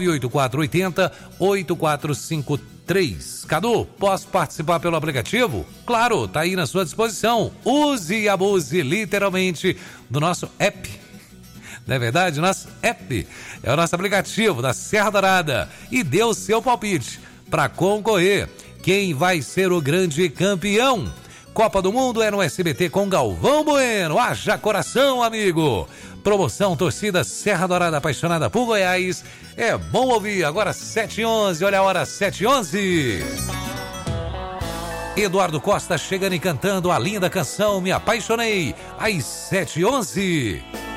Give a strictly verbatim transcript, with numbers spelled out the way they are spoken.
nove oito quatro oito zero oito quatro cinco três. Cadu, posso participar pelo aplicativo? Claro, tá aí na sua disposição. Use e abuse literalmente do nosso app. Não é verdade? Nosso app é o nosso aplicativo da Serra Dourada. E dê o seu palpite para concorrer. Quem vai ser o grande campeão? Copa do Mundo é no S B T com Galvão Bueno. Haja coração, amigo. Promoção torcida Serra Dourada apaixonada por Goiás. É bom ouvir. Agora sete e onze. Olha a hora, sete e onze. Eduardo Costa chegando e cantando a linda canção Me Apaixonei. Às sete e onze.